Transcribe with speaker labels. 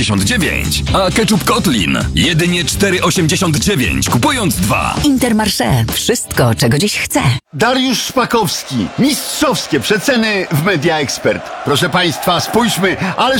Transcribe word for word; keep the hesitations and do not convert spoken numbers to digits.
Speaker 1: osiemdziesiąt dziewięć, a ketchup Kotlin jedynie cztery osiemdziesiąt dziewięć, kupując dwa.
Speaker 2: Intermarché. Wszystko, czego dziś chcę.
Speaker 3: Dariusz Szpakowski. Mistrzowskie przeceny w Media Expert. Proszę Państwa, spójrzmy, ale